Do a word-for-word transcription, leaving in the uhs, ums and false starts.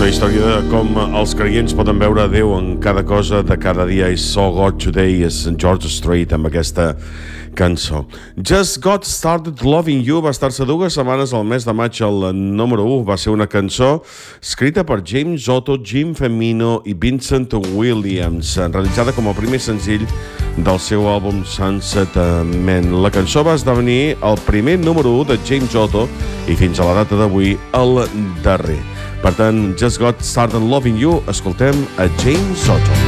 La història de com els creients poden veure Déu en cada cosa de cada dia. I Saw God Today és George Strait amb aquesta cançó. Just Got Started Loving You va estar-se dues setmanes al mes de maig al número u. Va ser una cançó escrita per James Otto, Jim Femino i Vincent Williams, realitzada com a primer senzill del seu àlbum Sunset Man. La cançó va esdevenir el primer número u de James Otto i fins a la data d'avui el darrer. Per tant, Just Got Started Loving You, escoltem a James Otto.